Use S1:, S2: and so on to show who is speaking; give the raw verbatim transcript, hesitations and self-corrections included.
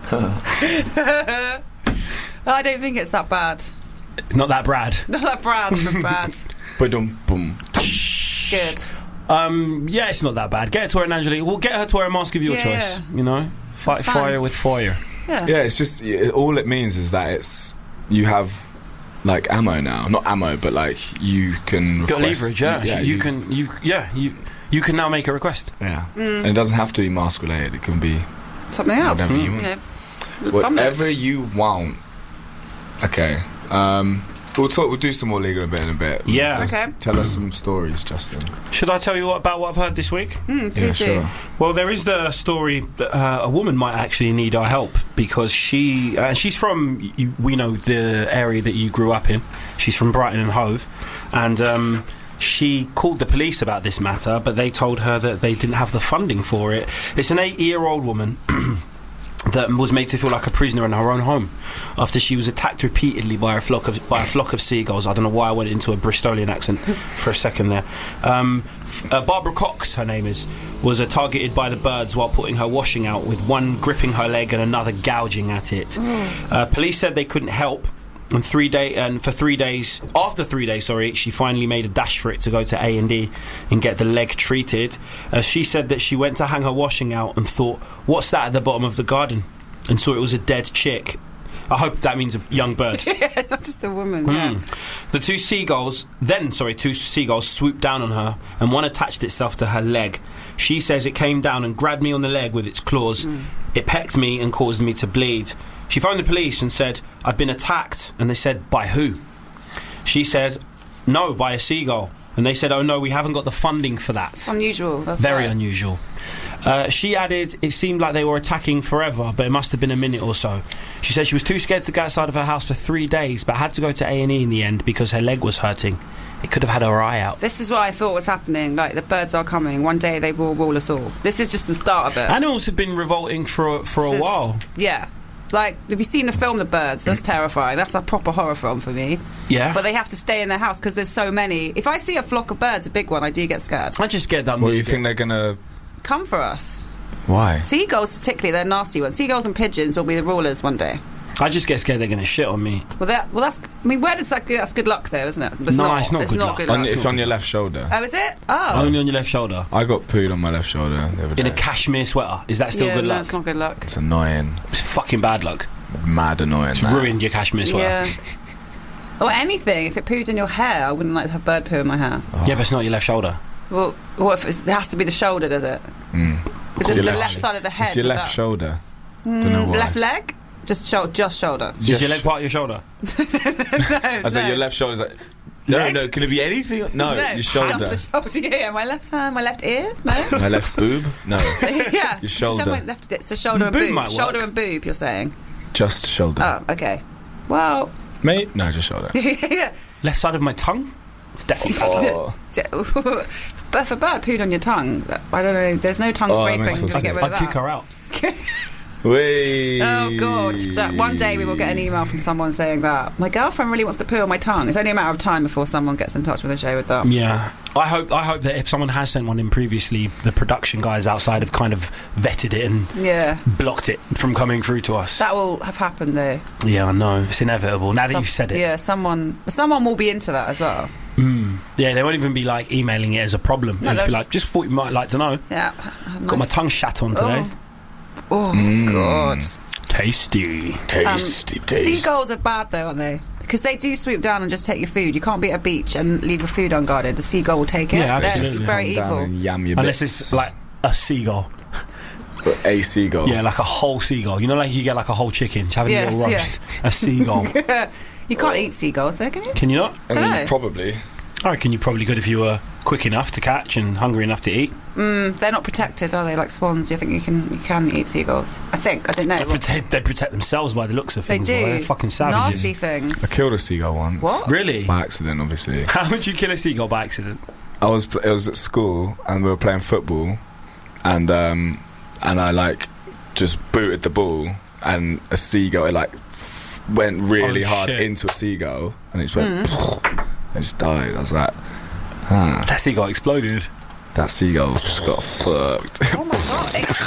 S1: I don't think it's that bad.
S2: Not that Brad.
S1: Not that bad. Not bad.
S3: Boom, boom.
S1: Good.
S2: Um, yeah, it's not that bad. Get her to wear an Angelique. We'll get her to wear a mask of your
S1: Yeah,
S2: choice.
S1: yeah.
S2: You know, fight
S1: That's
S2: fire
S1: fine.
S2: with fire.
S1: Yeah.
S3: Yeah, it's just it, all it means is that it's you have like ammo now, not ammo, but like you can
S2: Got
S3: request,
S2: leverage, yeah.
S3: yeah
S2: you
S3: you've-
S2: can, you, yeah, you, you can now make a request.
S3: yeah,
S1: Mm.
S3: and it doesn't have to be mask related. It can be
S1: Something else.
S3: Whatever you
S1: You
S3: want.
S1: know.
S3: whatever you want. Okay, um, we'll talk. We'll do some more legal in a bit. In a bit.
S2: Yeah.
S3: Let's
S1: Okay.
S3: Tell us some stories, Justin.
S2: Should I tell you what, about what I've heard this week?
S1: Mm,
S3: Yeah,
S1: please do.
S3: sure.
S2: Well, there is the story that uh, a woman might actually need our help because she, uh, she's from, you, we know the area that you grew up in. She's from Brighton and Hove, and um, she called the police about this matter, but they told her that they didn't have the funding for it. It's an eight-year-old woman that was made to feel like a prisoner in her own home after she was attacked repeatedly by a flock of by a flock of seagulls. I don't know why I went into a Bristolian accent for a second there. Um, f- uh, Barbara Cox, her name is, was uh, targeted by the birds while putting her washing out, with one gripping her leg and another gouging at it. Uh, police said they couldn't help. And three day and for three days after three days, sorry, she finally made a dash for it to go to A and E and get the leg treated. Uh, she said that she went to hang her washing out and thought, "What's that at the bottom of the garden?" and saw it was a dead chick. I hope that means a young bird.
S1: Yeah, not just a woman.
S2: Mm.
S1: Yeah.
S2: The two seagulls, then, sorry, two seagulls swooped down on her, and one attached itself to her leg. She says it came down and grabbed me on the leg with its claws.
S1: Mm.
S2: It pecked me and caused me to bleed. She phoned the police and said, "I've been attacked," and they said, "By who?" She said, "No, by a seagull." And they said, "Oh no, we haven't got the funding for that."
S1: Unusual. That's
S2: Very
S1: right.
S2: unusual. Uh, she added, it seemed like they were attacking forever, but it must have been a minute or so. She said she was too scared to go outside of her house for three days, but had to go to A and E in the end because her leg was hurting. It could have had her eye out.
S1: This is what I thought was happening. Like, the birds are coming. One day they will rule us all. This is just the start of it.
S2: Animals have been revolting for for a
S1: This is-
S2: while.
S1: Yeah. Like, have you seen the film The Birds? That's terrifying. That's a proper horror film for me.
S2: Yeah.
S1: But they have to stay in their house because there's so many. If I see a flock of birds, a big one, I do get scared.
S2: I just get that.
S3: Well, you
S2: movie.
S3: think they're gonna?
S1: Come for us.
S3: Why?
S1: Seagulls, particularly, they're nasty ones. Seagulls and pigeons will be the rulers one day.
S2: I just get scared they're going to shit on me.
S1: Well, that, well, that's. I mean, where does that? That's good luck, though, isn't it? But
S2: No, it's not good luck.
S1: Good
S3: On,
S1: luck.
S3: if on your left shoulder.
S1: Oh, is it? Oh.
S2: Only on your left shoulder.
S3: I got pooed on my left shoulder the other day.
S2: In a cashmere sweater. Is that still
S1: yeah,
S2: good
S1: no,
S2: luck?
S1: it's not good luck.
S3: It's annoying.
S2: It's fucking bad luck.
S3: Mad annoying.
S2: It's
S3: that.
S2: ruined your cashmere sweater.
S1: Yeah. Or anything. If it pooed in your hair, I wouldn't like to have bird poo in my hair.
S2: Yeah, but it's not your left shoulder.
S1: Well, what if it's, it has to be the shoulder, does it?
S3: Mm.
S1: Is
S3: It's
S1: it
S3: your
S1: the
S3: left-
S1: left side of the head?
S3: It's your
S1: or
S3: left
S1: that?
S3: shoulder.
S1: Mm,
S3: Don't know why.
S1: Left leg? Just, shou- just shoulder.
S2: Is
S3: Just-
S2: your leg part of your shoulder?
S1: no,
S3: I said
S1: no.
S3: your left shoulder's like. No,
S2: Leg?
S3: no. Can it be anything? No,
S1: No,
S3: your shoulder.
S1: Just the shoulder. Yeah, my left hand, my left ear. No.
S3: My left boob. No,
S1: yeah.
S3: Your shoulder.
S1: So my left, it's the shoulder and
S2: Boob
S1: boob.
S2: might work.
S1: Shoulder and boob. You're saying?
S3: just shoulder.
S1: Oh, okay. Well,
S3: Mate, no, just shoulder.
S1: yeah.
S2: Left side of my tongue? It's definitely bad.
S3: Oh.
S1: But for bird pooed on your tongue, I don't know. There's no tongue
S3: Oh, that makes
S1: scraping
S3: me
S1: to get rid of
S2: I'd kick
S1: that.
S2: her out.
S3: Wait.
S1: Oh God! So one day we will get an email from someone saying that my girlfriend really wants to poo on my tongue. It's only a matter of time before someone gets in touch with the show with that.
S2: Yeah, I hope I hope that if someone has sent one in previously, the production guys outside have kind of vetted it and
S1: Yeah,
S2: blocked it from coming through to us.
S1: that will have happened though.
S2: Yeah, I know. It's inevitable. Now that
S1: Some-
S2: you've said it.
S1: Yeah, someone, someone will be into that as well.
S2: Mm. Yeah, they won't even be like emailing it as a problem.
S1: No,
S2: They'll just be
S1: that's-
S2: like, just thought you might like to know.
S1: Yeah,
S2: Got my tongue shat on today.
S1: Oh, oh
S3: Mm.
S1: God!
S2: Tasty.
S3: Tasty,
S1: Um,
S3: tasty.
S1: Seagulls are bad though, aren't they? Because they do swoop down and just take your food. You can't be at a beach and leave your food unguarded. The seagull will take it.
S2: Yeah,
S1: They're
S2: absolutely.
S1: very
S3: Come down
S1: evil.
S3: and yam your
S2: Unless
S3: bits.
S2: it's like a seagull.
S3: a seagull.
S2: Yeah, like a whole seagull. You know, like you get like a whole chicken, just having
S1: Yeah,
S2: a little roast. A seagull.
S1: You can't eat seagulls, though, can you?
S2: Can you not?
S3: I
S1: Dunno.
S3: mean, probably.
S2: I reckon you probably could if you were quick enough to catch and hungry enough to eat.
S1: Mm, they're not protected, are they? Like swans. You think you can you can eat seagulls? I think. I don't know.
S2: They protect, they protect themselves by the looks of
S1: They
S2: things.
S1: do.
S2: boy. They're fucking savages.
S1: Nasty things.
S3: I killed a seagull once.
S1: What?
S2: Really?
S3: By accident, obviously.
S2: How would you kill a seagull by accident?
S3: I was pl- it was at school and we were playing football, and um, and I like just booted the ball and a seagull it like f- went really
S2: Oh,
S3: hard
S2: shit.
S3: into a seagull and it just went
S1: Mm.
S3: and just died. I was like, ah,
S2: That seagull exploded.
S3: that seagull just got fucked.
S1: Oh my god! Exploded.